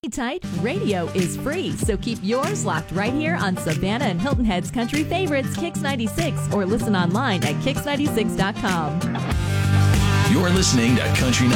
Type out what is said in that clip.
Tight, radio is free, so keep yours locked right here on Savannah and Hilton Head's country favorites, Kix 96, or listen online at Kix96.com. You're listening to Country